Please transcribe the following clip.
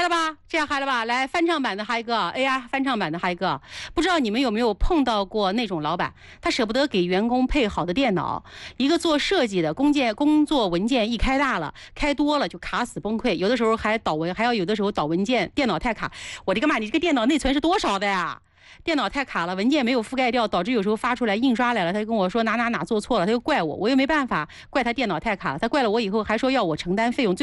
了吧？这样嗨了吧？来，翻唱版的嗨歌 ，AI 翻唱版的嗨歌。不知道你们有没有碰到过那种老板，他舍不得给员工配好的电脑，一个做设计的工作文件一开大了，开多了就卡死崩溃，有的时候还有的时候导文件，电脑太卡。我的个妈！你这个电脑内存是多少的呀？电脑太卡了，文件没有覆盖掉，导致有时候发出来印刷来了，他就跟我说哪做错了，他就怪我，我又没办法怪他电脑太卡了，他怪了我以后还说要我承担费用。